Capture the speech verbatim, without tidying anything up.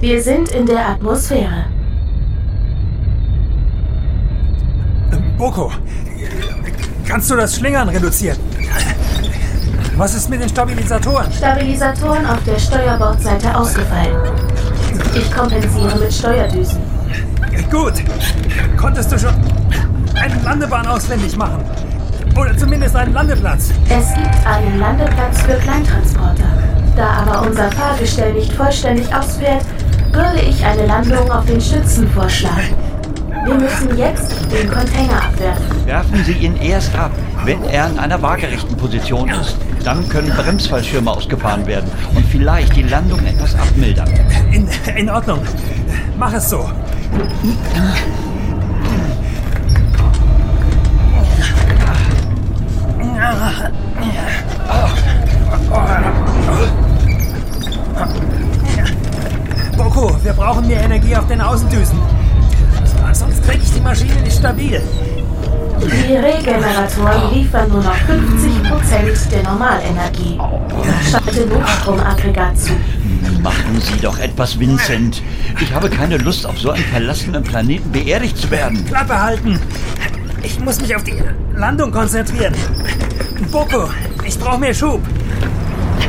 Wir sind in der Atmosphäre. Boko, kannst du das Schlingern reduzieren? Was ist mit den Stabilisatoren? Stabilisatoren auf der Steuerbordseite ausgefallen. Ich kompensiere mit Steuerdüsen. Gut. Konntest du schon eine Landebahn auswendig machen? Oder zumindest einen Landeplatz? Es gibt einen Landeplatz für Kleintransporter. Da aber unser Fahrgestell nicht vollständig ausfährt, würde ich eine Landung auf den Stützen vorschlagen. Wir müssen jetzt den Container abwerfen. Werfen Sie ihn erst ab, wenn er in einer waagerechten Position ist. Dann können Bremsfallschirme ausgefahren werden und vielleicht die Landung etwas abmildern. In, in Ordnung. Mach es so. Boko, wir brauchen mehr Energie auf den Außendüsen. Sonst kriege ich die Maschine nicht stabil. Die Regeneratoren liefern nur noch fünfzig Prozent der Normalenergie. Schalte Notstromaggregat zu. Machen Sie doch etwas, Vincent. Ich habe keine Lust, auf so einem verlassenen Planeten beerdigt zu werden. Klappe halten. Ich muss mich auf die Landung konzentrieren. Boko, ich brauche mehr Schub.